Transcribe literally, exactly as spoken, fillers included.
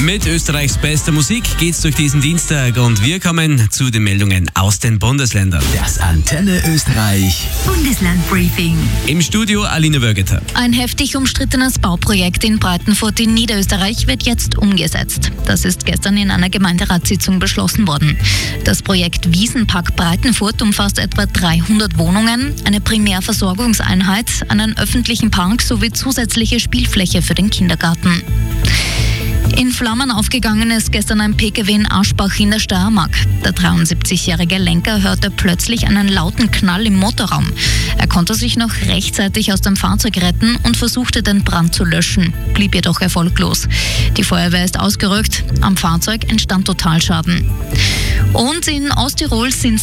Mit Österreichs bester Musik geht's durch diesen Dienstag und wir kommen zu den Meldungen aus den Bundesländern. Das Antenne Österreich Bundeslandbriefing. Im Studio Aline Wörgeter. Ein heftig umstrittenes Bauprojekt in Breitenfurt in Niederösterreich wird jetzt umgesetzt. Das ist gestern in einer Gemeinderatssitzung beschlossen worden. Das Projekt Wiesenpark Breitenfurt umfasst etwa dreihundert Wohnungen, eine Primärversorgungseinheit, einen öffentlichen Park sowie zusätzliche Spielfläche für den Kindergarten. In Flammen aufgegangen ist gestern ein P K W in Aschbach in der Steiermark. Der dreiundsiebzigjährige Lenker hörte plötzlich einen lauten Knall im Motorraum. Er konnte sich noch rechtzeitig aus dem Fahrzeug retten und versuchte, den Brand zu löschen, blieb jedoch erfolglos. Die Feuerwehr ist ausgerückt, am Fahrzeug entstand Totalschaden. Und in Osttirol sind